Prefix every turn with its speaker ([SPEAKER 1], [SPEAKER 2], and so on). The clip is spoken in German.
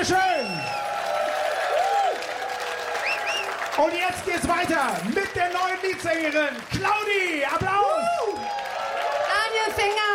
[SPEAKER 1] Dankeschön. Und jetzt geht's weiter mit der neuen Leadsängerin Claudi. Applaus.
[SPEAKER 2] Daniel Finger.